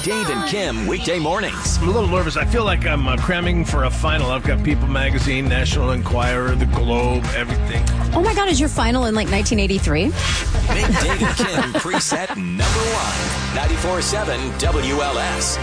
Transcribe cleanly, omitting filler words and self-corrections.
Dave and Kim weekday mornings. I'm a little nervous. I feel like I'm cramming for a final. I've got People Magazine, National Enquirer, The Globe, everything. Oh my God, is your final in like 1983? Make Dave and Kim preset number 1. 94.7 WLS.